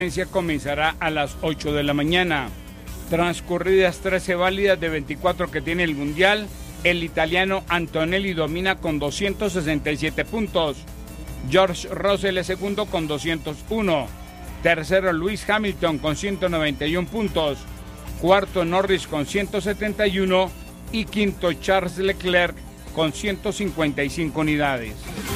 Comenzará a las 8 de la mañana. Transcurridas 13 válidas de 24 que tiene el Mundial, el italiano Antonelli domina con 267 puntos. George Russell es segundo con 201. Tercero Lewis Hamilton con 191 puntos. Cuarto Norris con 171 y quinto Charles Leclerc con 155 unidades.